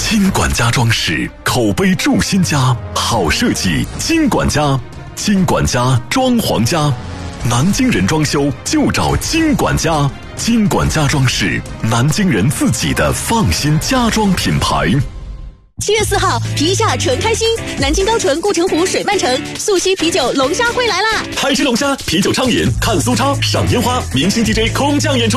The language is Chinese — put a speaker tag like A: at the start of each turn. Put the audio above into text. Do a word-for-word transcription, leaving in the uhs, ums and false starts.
A: 金管家装饰，口碑筑新家，好设计金管家，金管家装潢家，南京人装修就找金管家，金管家装饰，南京人自己的放心家装品牌。
B: 七月四号，皮下纯开心，南京高淳顾城湖水漫城素溪啤酒龙虾会来啦！
A: 嗨吃龙虾，啤酒畅饮，看苏超，赏烟花，明星 D J 空降演出。